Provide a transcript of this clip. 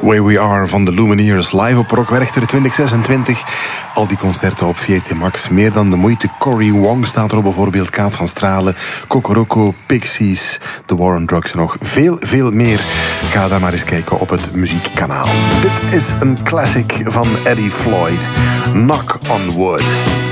Where We Are van de Lumineers live op Rock Werchter 2026. Al die concerten op 14 Max, meer dan de moeite. Cory Wong staat er op bijvoorbeeld, Kaat van Stralen, Kokoroko, Pixies, The War on Drugs en nog veel meer. Ga daar maar eens kijken op het muziekkanaal. Dit is een classic van Eddie Floyd, Knock on Wood.